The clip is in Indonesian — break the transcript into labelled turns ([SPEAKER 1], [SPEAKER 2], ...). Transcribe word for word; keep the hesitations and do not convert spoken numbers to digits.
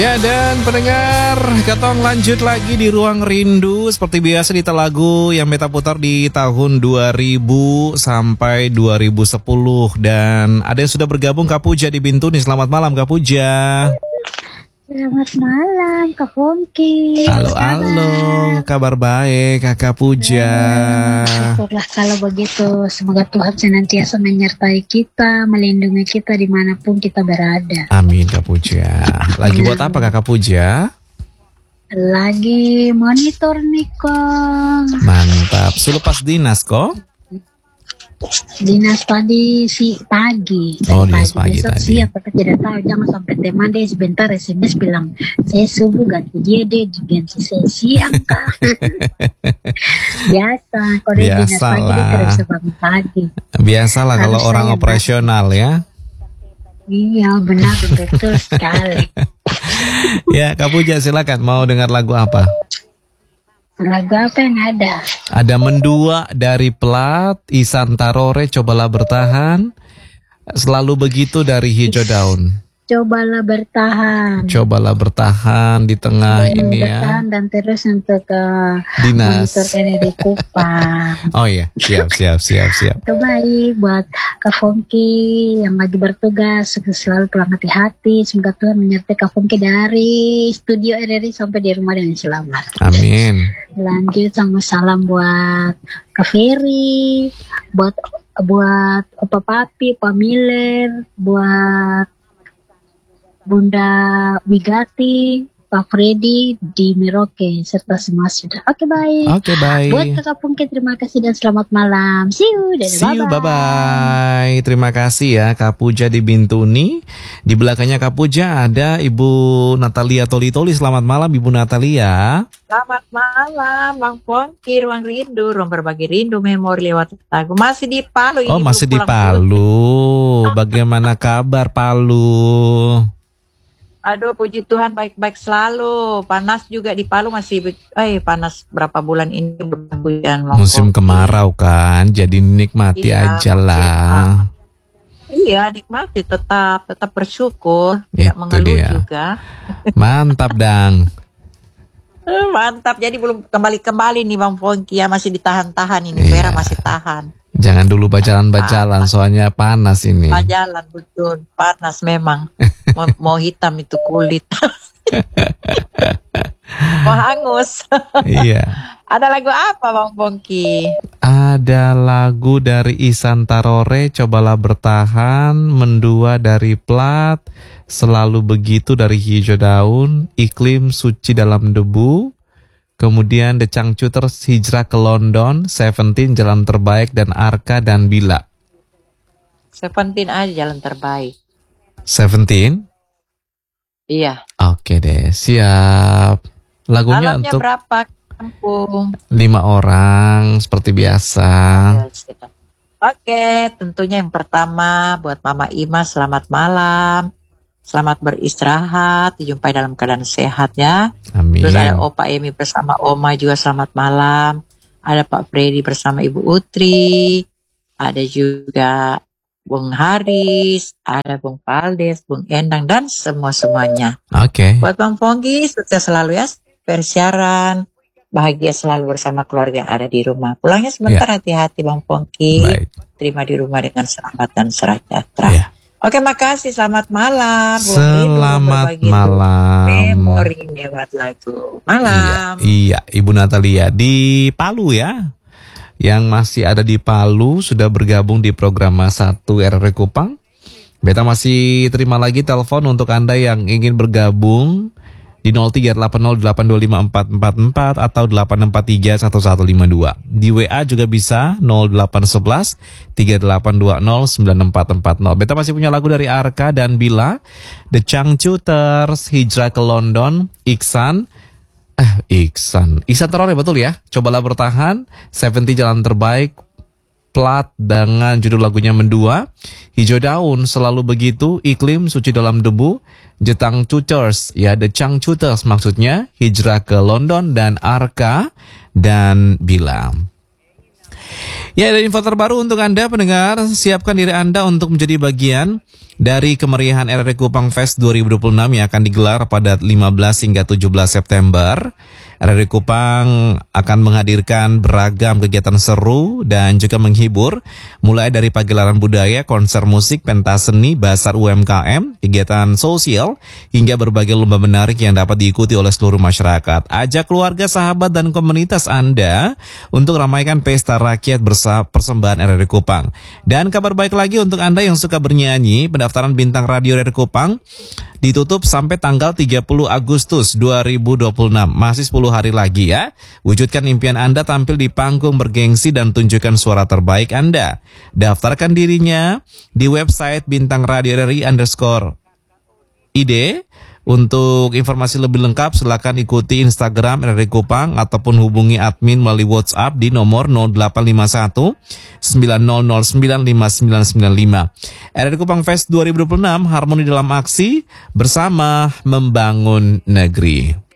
[SPEAKER 1] Ya, dan pendengar, Ketong lanjut lagi di Ruang Rindu. Seperti biasa di lagu yang beta putar di tahun dua ribu sampai dua ribu sepuluh. Dan ada yang sudah bergabung, Kak Puja di Bintuni. Selamat malam, Kak Puja.
[SPEAKER 2] Selamat malam, Kak Fongki.
[SPEAKER 1] Halo, halo, kabar baik, Kakak Puja.
[SPEAKER 2] Syukurlah kalau begitu. Semoga Tuhan senantiasa menyertai kita, melindungi kita dimanapun kita berada.
[SPEAKER 1] Amin, Kak Puja. Lagi buat apa, Kakak Puja?
[SPEAKER 2] Lagi monitor nih, kok.
[SPEAKER 1] Mantap. Selepas dinas, kok?
[SPEAKER 2] Dinas tadi si pagi.
[SPEAKER 1] Oh, dinas pagi
[SPEAKER 2] Besok
[SPEAKER 1] tadi.
[SPEAKER 2] siap, tapi tidak tahu. Jangan sampai teman deh sebentar S M S bilang saya subuh ganti dia deh, ganti saya siang kak. Biasa, kalau di dinas pagi dia tidak bisa bangun pagi.
[SPEAKER 1] Biasalah kalau
[SPEAKER 2] Harus
[SPEAKER 1] orang
[SPEAKER 2] saya
[SPEAKER 1] operasional ya.
[SPEAKER 2] Iya, benar, betul sekali.
[SPEAKER 1] Ya, Kak Puja silakan, mau dengar lagu apa?
[SPEAKER 2] Lagu apa yang ada?
[SPEAKER 1] Ada Mendua dari Plat, Ihsan Tarore, Cobalah Bertahan, Selalu Begitu dari Hijau Daun.
[SPEAKER 2] Cobalah bertahan.
[SPEAKER 1] Cobalah bertahan di tengah
[SPEAKER 2] Hmm,
[SPEAKER 1] ini ya.
[SPEAKER 2] bertahan dan terus untuk ke
[SPEAKER 1] Dinas.
[SPEAKER 2] monitor ini di Kupang.
[SPEAKER 1] Oh iya, siap, siap, siap, siap.
[SPEAKER 2] Itu baik buat Kak Fongki yang lagi bertugas, selalu pulang hati-hati. Semoga Tuhan menyertai Kak Fongki dari studio R R I sampai di rumah dengan selamat.
[SPEAKER 1] Amin.
[SPEAKER 2] Lanjut sama salam buat Kak Ferry, buat buat Opa Papi, Pak Miller, buat Bunda Wigati, Pak Freddy di Merauke, serta semua sudah. Oke, baik.
[SPEAKER 1] Oke, baik.
[SPEAKER 2] Buat Kakak Pungki, terima kasih dan selamat malam. See you. Dadah,
[SPEAKER 1] See you, bye-bye. Terima kasih ya Kak Puja di Bintuni. Di belakangnya Kak Puja ada Ibu Natalia Toli-Toli. Selamat malam Ibu Natalia.
[SPEAKER 3] Selamat malam Bang Pongki, Ruang Rindu, ruang berbagi rindu memori lewat lagu. Masih di Palu ini.
[SPEAKER 1] Oh, masih di
[SPEAKER 3] belum pulang dulu.
[SPEAKER 1] Palu. Bagaimana kabar Palu?
[SPEAKER 3] Aduh, puji Tuhan baik-baik selalu. Panas juga di Palu masih, be- eh panas berapa bulan ini belum hujan. Bang
[SPEAKER 1] Musim
[SPEAKER 3] Pongki.
[SPEAKER 1] kemarau kan, jadi nikmati
[SPEAKER 3] Iya,
[SPEAKER 1] aja
[SPEAKER 3] musim
[SPEAKER 1] lah.
[SPEAKER 3] Iya, nikmati, tetap tetap bersyukur, tidak
[SPEAKER 1] Itu
[SPEAKER 3] mengeluh
[SPEAKER 1] dia.
[SPEAKER 3] juga.
[SPEAKER 1] Mantap dang.
[SPEAKER 3] Eh, Mantap, jadi belum kembali-kembali nih Bang Pongki ya, masih ditahan-tahan ini.
[SPEAKER 1] Iya.
[SPEAKER 3] Vera masih tahan.
[SPEAKER 1] Jangan dulu bacalan-bacalan, soalnya panas ini.
[SPEAKER 3] Jalan betul, panas memang. Mau, mau hitam itu kulit. Mau hangus.
[SPEAKER 1] Iya.
[SPEAKER 3] Ada lagu apa Bang Pongki?
[SPEAKER 1] Ada lagu dari Ihsan Tarore, Cobalah Bertahan, Mendua dari Plat, Selalu Begitu dari Hijau Daun, Iklim Suci Dalam Debu, kemudian The Changcuters, Hijrah ke London, Seventeen, Jalan Terbaik, dan Arka dan Bila.
[SPEAKER 3] Seventeen aja jalan terbaik.
[SPEAKER 1] Seventeen?
[SPEAKER 3] Iya.
[SPEAKER 1] Oke deh, siap. Lagunya
[SPEAKER 3] Alamnya
[SPEAKER 1] untuk
[SPEAKER 3] berapa kampung?
[SPEAKER 1] lima orang, seperti biasa.
[SPEAKER 3] Oke, tentunya yang pertama buat Mama Ima, selamat malam. Selamat beristirahat, dijumpai dalam keadaan sehat ya.
[SPEAKER 1] Amin.
[SPEAKER 3] Terus ada Opa Emi bersama Oma juga selamat malam. Ada Pak Freddy bersama Ibu Utri. Ada juga Bung Haris, ada Bung Paldes, Bung Endang, dan semua-semuanya.
[SPEAKER 1] Oke.
[SPEAKER 3] Buat Bang Pongki, sukses selalu ya persiaran. Bahagia selalu bersama keluarga yang ada di rumah. Pulangnya sebentar, hati-hati Bang Pongki.
[SPEAKER 1] Baik.
[SPEAKER 3] Terima di rumah dengan selamat dan sejahtera.
[SPEAKER 1] Ya.
[SPEAKER 3] Oke, makasih. Selamat malam. Ruang Rindu,
[SPEAKER 1] Selamat
[SPEAKER 3] berbagi
[SPEAKER 1] malam.
[SPEAKER 3] memori lewat lagu. Malam.
[SPEAKER 1] Iya, iya, Ibu Natalia di Palu ya. Yang masih ada di Palu sudah bergabung di program satu R R I Kupang. Beta masih terima lagi telepon untuk Anda yang ingin bergabung di nol tiga delapan nol delapan dua lima empat empat empat atau delapan empat tiga satu satu lima dua. Di W A juga bisa nol delapan satu satu tiga delapan dua nol sembilan empat empat nol. Beta masih punya lagu dari Arka dan Bila, The Changcuters, Hijrah ke London, Ihsan Eh, Ihsan Ihsan Tarore betul ya. Cobalah Bertahan, Seventeen, Jalan Terbaik, Plat dengan judul lagunya Mendua, Hijau Daun, Selalu Begitu, Iklim Suci Dalam Debu, The Changcuters, ya The Changcuters maksudnya, Hijrah ke London, dan Arka dan Bila. Ya, ada info terbaru untuk Anda pendengar. Siapkan diri Anda untuk menjadi bagian dari kemeriahan R R I Kupang Fest dua ribu dua puluh enam yang akan digelar pada lima belas hingga tujuh belas September. R R I Kupang akan menghadirkan beragam kegiatan seru dan juga menghibur, mulai dari pagelaran budaya, konser musik, pentas seni, bazar U M K M, kegiatan sosial, hingga berbagai lomba menarik yang dapat diikuti oleh seluruh masyarakat. Ajak keluarga, sahabat, dan komunitas Anda untuk ramaikan pesta rakyat bersama persembahan R R I Kupang. Dan kabar baik lagi untuk Anda yang suka bernyanyi, pendaftaran bintang radio R R I Kupang ditutup sampai tanggal tiga puluh Agustus dua ribu dua puluh enam. Masih sepuluh hari lagi ya. Wujudkan impian Anda tampil di panggung bergengsi dan tunjukkan suara terbaik Anda. Daftarkan dirinya di website bintang radio R R I underscore I D. Untuk informasi lebih lengkap silakan ikuti Instagram R R I Kupang ataupun hubungi admin melalui WhatsApp di nomor nol delapan lima satu sembilan nol nol sembilan lima sembilan sembilan lima. R R I Kupang Fest dua ribu dua puluh enam, harmoni dalam aksi bersama membangun negeri.